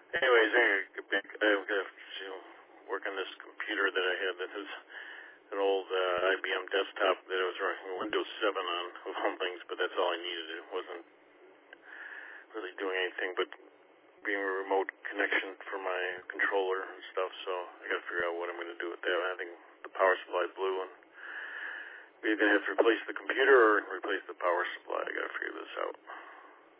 Anyways, I've got to work on this computer that I had that is an old IBM desktop that I was running Windows 7 on, of all things, but that's all I needed. It wasn't really doing anything but being a remote connection for my controller and stuff, so I got to figure out what I'm going to do with that. I think the power supply blew, and we're going to have to replace the computer or replace the power supply. I got to figure this out.